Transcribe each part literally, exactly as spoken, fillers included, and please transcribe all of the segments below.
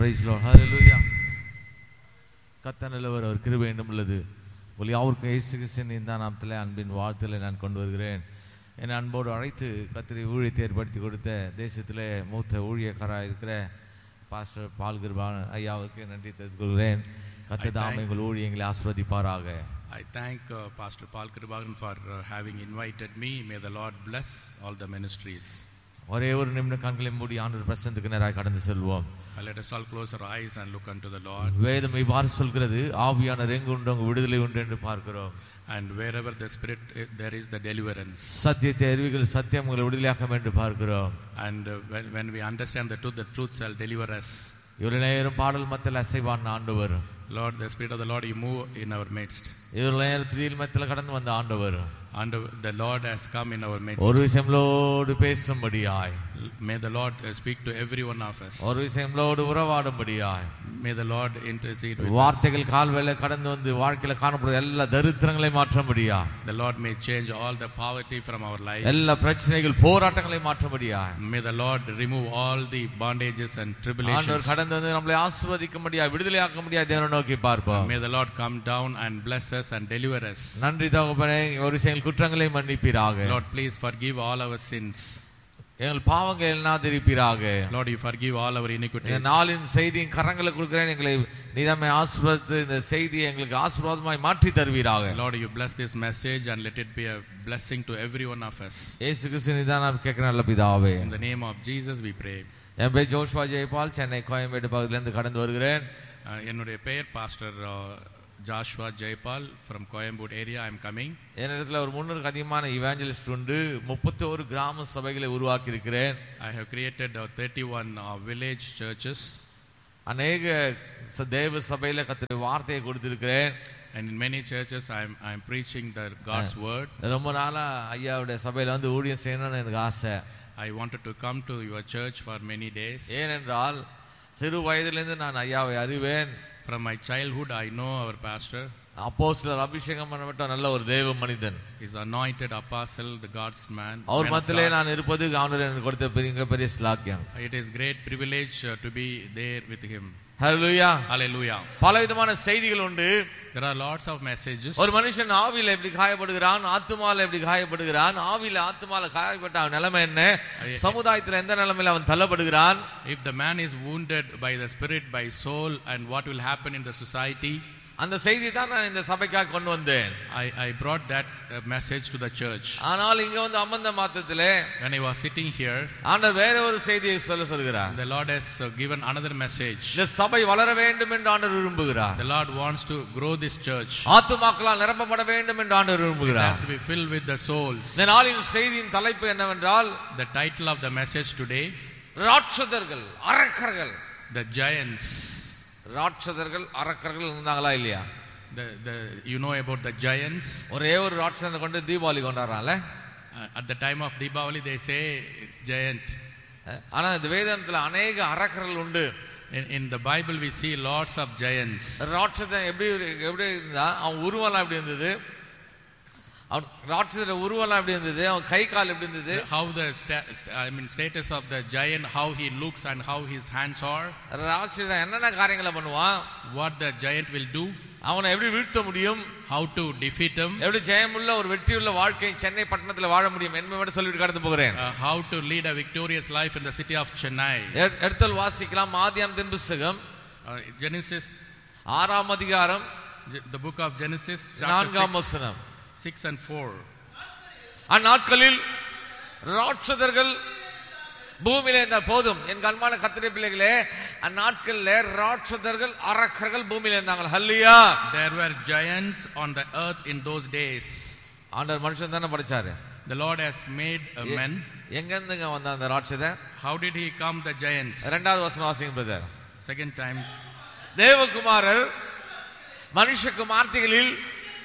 Praise the Lord. Hallelujah. கர்த்தர் அவர் கிருபை வேண்டும் உள்ளது. ஒலி அவருக்கு இயேசு கிறிஸ்துவின் தான் நாமத்திலே அன்பின் வாழ்த்திலே நான் கொண்டு வருகிறேன். என்னை அன்போடு அழைத்து கர்த்தரை ஊழியத்தை ஏற்படுத்தி கொடுத்த தேசத்திலே மூத்த ஊழியக்காராக இருக்கிற பாஸ்டர் பால் கிருபான் ஐயாவுக்கு நன்றி தெரிவித்துக் கொள்கிறேன். கர்த்தர் தாமே உங்கள் ஊழியங்களை ஆசீர்வதிப்பாராக. I thank uh, Pastor Paul Kribagan for uh, having invited me. May the Lord bless all the ministries. ஒரே ஒரு நிமிடம் கண்களை மூடி ஆண்டவர் பிரசன்னத்துக்கு நேராக கடந்து செல்வோம். Let us all close our eyes and look unto the Lord. வேதம் இவ்வாறு சொல்கிறது, ஆவியானவர் எங்கு உண்டு அங்கு விடுதலை உண்டு என்று பார்க்கிறோம். And wherever the Spirit is, there is the deliverance. சத்தியத்தை அறிவீர்கள், சத்தியம் உங்களை விடுதலையாக்கும் என்று பார்க்கிறோம். And uh, when, when we understand the truth, the truth shall deliver us. இவ்வளவு நேரம் பாடல் மத்தியில் அசைவான ஆண்டவர். Lord, the Spirit of the Lord, you move in our midst. இவ்வளவு நேரம் துதியில் மத்தியில் கடந்து வந்த ஆண்டவர். And the Lord has come in our midst. ஒரு விஷயங்களோடு பேசும்படியாய். May the Lord speak to every one of us. ஒரு விஷயங்களோடு உறவாடும்படியாய். May the Lord intercede with us. வார்த்தைகள் கால்வேளை கடந்து வந்து வாழ்க்கையில காணப்படுற எல்லா தரித்திரங்களை மாற்றும்படியாய். The Lord may change all the poverty from our lives. எல்லா பிரச்சனைகள் போராட்டங்களை மாற்றும்படியாய். May the Lord remove all the bondages and tribulations. ஆண்டவர் கடந்து வந்து நம்மை ஆசீர்வதிக்கும்படியாய், விடுதலையாக்கும்படியாய் தேவனை நோக்கி பார்ப்போம். May the Lord come down and bless us and deliver us. நன்றி தகப்பனே, ஒரு விஷயம் குற்றங்களை மன்னிப்பீராக. Lord, please forgive all our sins. எங்கள் பாவங்களை எல்லாம் திருப்பீராக. Lord, you forgive all our iniquities. இந்த நாளின் செய்தியின் கரங்களை கொடுக்கிறேன். எங்களை நீதாமே ஆசீர்வதித்து இந்த செய்தியை எங்களுக்கு ஆசீர்வாதமாய் மாற்றி தருவீராக. Lord, you bless this message and let it be a blessing to every one of us. இயேசு கிறிஸ்துவின் நீதான் நான் கேட்கிறேன் நல்ல பிதாவே. In the name of Jesus we pray. என் பேர் ஜோஷ்வா ஜெயபால், சென்னை கோயம்பேடு பகுதியிலிருந்து கடந்து வருகிறேன். என்னுடைய பெயர் pastor Joshua Jayapal from Coimbatore area. I am coming. என்னிடத்தில் ஒரு முன்னூறுக்கு அதிகமான இவாஞ்சலிஸ்ட் உண்டு. முப்பத்தி ஒரு கிராம சபைகளை உருவாக்கி இருக்கிறேன். I have created uh, thirty-one uh, village churches. அநேக தேவ சபையில கர்த்தருடைய வார்த்தையை கொடுத்திருக்கிறேன். And in many churches I am I am preaching the God's word. ரொம்ப நாளா ஐயாவுடைய சபையில வந்து ஊழியம் செய்யணும்னு எனக்கு ஆசை. I wanted to come to your church for many days. ஏனென்றால் சிறு வயதிலிருந்து நான் ஐயாவை அறிவேன். From my childhood I know our pastor. அப்போஸ்தலர் அபிஷேகம் பண்ணப்பட்ட நல்ல ஒரு தேவ மனிதன். Is anointed apostle, the God's man. அவர் மத்தியிலே நான் இருப்பது ஆண்டவர் எனக்கு கொடுத்த பெரிய பெரிய ஸ்லாக்கியம். It is great privilege uh, to be there with him. Hallelujah. Hallelujah. பல விதமான செய்திகள் உண்டு. There are lots of messages. ஒரு மனுஷன் ஆவியில எப்படி காயப்படுகிறான், ஆத்துமால எப்படி காயப்படுகிறான், ஆவியில ஆத்துமால காயப்பட்ட அவன் நிலைமை என்ன, சமுதாயத்தில் எந்த நிலைமையில அவன் தள்ளப்படுகிறான். If the man is wounded by the spirit, by soul, and what will happen in the society. அந்த செய்தி தான் நான் இந்த சபைக்காக கொண்டு வந்தேன். I I brought that uh, message to the church. ஆனால் இங்க வந்து அமர்ந்த மாத்திரத்திலே when I was sitting here, ஆண்டவர் வேற ஒரு செய்தியை சொல்ல சொல்கிறார். the Lord has uh, given another message. இந்த சபை வளர வேண்டும் என்று ஆண்டவர் விரும்புகிறார். The Lord wants to grow this church. ஆத்துமாக்களால் நிரப்பப்பட வேண்டும் என்று ஆண்டவர் விரும்புகிறார். It has to be filled with the souls. இந்த நாளின் செய்தியின் தலைப்பு என்னவென்றால், the title of the message today, ராட்சதர்கள், அரக்கர்கள். the giants. ராட்சதர்கள், அரக்கர்கள் இருந்தாங்களா இல்லையா? the the you know about the giants. ஒரே ஒரு ராட்சதனை கொண்டு Deepavali கொண்டாடுறாங்கல. At the time of Deepavali they say it's giant. ஆனா இந்த வேதத்துல अनेक அரக்கர்கள் உண்டு. In, in the Bible we see lots of giants. ராட்சதன் எப்படி எப்படி இருந்தா, அவன் உருவம் எப்படி இருந்தது, அவன் ராட்சதோட உருவம் எப்படி இருந்தது, அவன் கை கால் எப்படி இருந்தது, how the sta- I mean status of the giant, how he looks and how his hands are. ராட்சதன் என்னென்ன காரியங்களை பண்ணுவான், what the giant will do, அவனை எப்படி வீழ்த்த முடியும், how to defeat him, எப்படி ஜெயமுள்ள ஒரு வெற்றியுள்ள வாழ்க்கை சென்னை பட்டணத்துல வாழ முடியும் என்பதை சொல்லிட்டு கடந்து போகிறேன். uh, how to lead a victorious life in the city of Chennai. எடுத்தல் வாசிக்கலாம். ஆதியாகமத்தின் புத்தகம் uh, Genesis ஆறாம் அதிகாரம், the book of Genesis நான்காம் chapter வசனம். six and four. அந்நாட்களில் ராட்சதர்கள் பூமியிலே இருந்த போதும். என் கண்மான கர்த்தருடைய பிள்ளைகளே, அந்நாட்களில் ராட்சதர்கள், அரக்கர்கள் பூமியில இருந்தாங்க. ஹல்லேலூயா. There were giants on the earth in those days. ஆண்டவர் மனுஷன் தானே படைச்சாரு. The Lord has made a man. எங்க இருந்துங்க வந்த அந்த ராட்சதன்? How did he come, the giants? இரண்டாவது வசனம் வாசிங்க பிரதர். Second time. தேவகுமாரர் மனுஷகுமார்த்திகளில்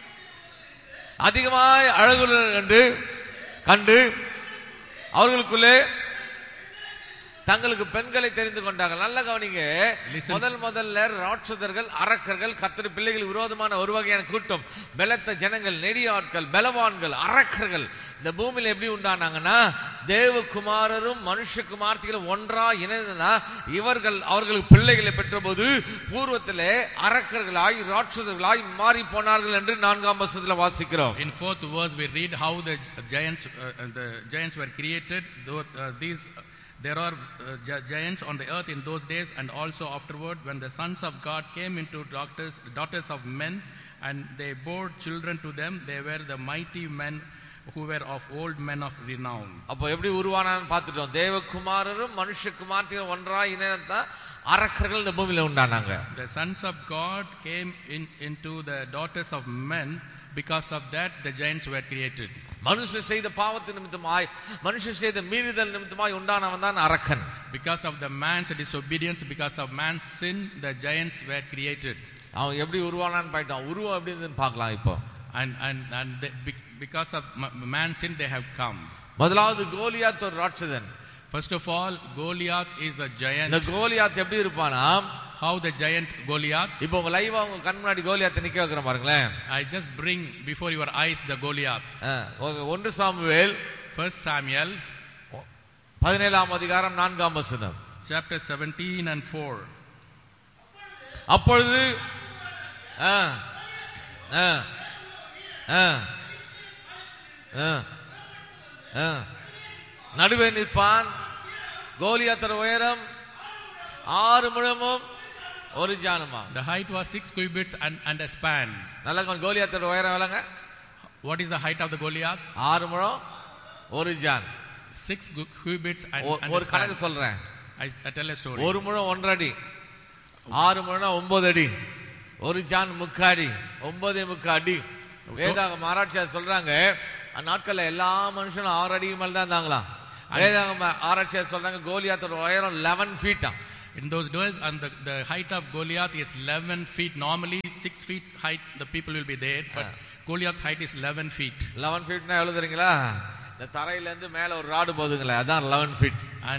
அதிகமாய் அழகுள்ள கண்டு கண்டு அவர்களுக்குள்ளே தங்களுக்கு பெண்களை தெரிந்து கொண்டார்கள். நல்ல கவனிங்க, Listen. முதல் முதல்ல ராட்சதர்கள், அரக்கர்கள், கர்த்தர் பிள்ளைகள் விரோதமான ஒரு வகையான கூட்டம், பலத்த ஜனங்கள், நெடிய ஆட்கள், பலவான்கள், அரக்கர்கள் இந்த பூமியில எப்படி உண்டானாங்கன்னா, தேவகுமாரரும் மனுஷகுமார்த்திகளும் ஒன்றா இணைந்தா இவர்கள் அவர்களுக்கு பிள்ளைகளை பெற்ற போது பூர்வத்திலே அரக்கர்களாய் ராட்சதர்களாய் மாறி போனார்கள் என்று நான்காம் வசனத்தில் வாசிக்கிறோம். In fourth verse we read how the giants uh, the giants were created. Though, uh, these there are uh, gi- giants on the earth in those days, and also afterward when the sons of God came into daughters daughters of men, and they bore children to them. They were the mighty men who were of old men of renown. அப்போ எப்படி உருவானான்னு பார்த்துட்டோம். தேவகுமாரரும் மனுஷகுமார்த்திகளும் ஒன்றா இணைந்தா அரக்கர்கள் இந்த பூமியில உண்டானாங்க. The sons of God came in into the daughters of men. Because of that the giants were created. மனுஷன் செய்த பாவத்தின் நிமித்தமாய், மனுஷன் செய்த மீறுதல் நிமித்தமாய் உண்டானவன் தான் அரக்கன். Because of the man's disobedience, because of man's sin, the giants were created. அவன் எப்படி உருவானான்னு போயிட்டான். உருவம் எப்படி இருந்துன்னு பார்க்கலாம் இப்போ. And and and they, because of man's sin they have come. முதலாவது கோலியாத் ஒரு ராட்சதன். First of all, Goliath is the giant. இந்த கோலியாத் எப்படி இருப்பானா, how the giant Goliath. இப்போ உங்க லைவா உங்க கண் முன்னாடி கோலியாத்தை நிக்க வைக்கிற பாருங்களேன். I just bring before your eyes the Goliath. ஒன்று சாமுவேல் First Samuel பதினேழாம் அதிகாரம் நான்காம் வசனம். Chapter seventeen and four. அப்பொழுது ஆ ஆ ஆ ஆ நடுவே நிற்பான். கோலியாத்தோட உயரம் ஆறு முழமும் ஒரு ஜானுமா. The height was six cubits and and a span. நல்ல கோலியாத்தோட உயரம் எவ்வளவுங்க? What is the height of the Goliath? ஆறு முழம் ஒரு John. Six cubits and, and ஒரு கணக்கு சொல்றேன். I, I tell a story. ஒரு முழம் ஒன்றரை அடி, ஆறு முழம் ஒன்பது அடி, ஒரு ஜான் முக்காடி, ஒன்பதே முக்கா அடி. வேதாகம் ஆராய்ச்சியாளர் சொல்றாங்க, அந்நாட்கள்ல எல்லா மனுஷனும் ஆறு அடிக்கு மேல தான் இருந்தாங்களாம். வேதாகம் ஆராய்ச்சியாளர் சொல்றாங்க கோலியாத்தோட உயரம் eleven feet. In those days, and the, the height of Goliath is eleven feet. Normally six feet height the people will be there, but Goliath height is eleven feet. eleven feet னா எவ்வளவு தெரியுங்களா? இந்த தரையில இருந்து மேல ஒரு rod போகுதுங்களே, அதான் eleven feet.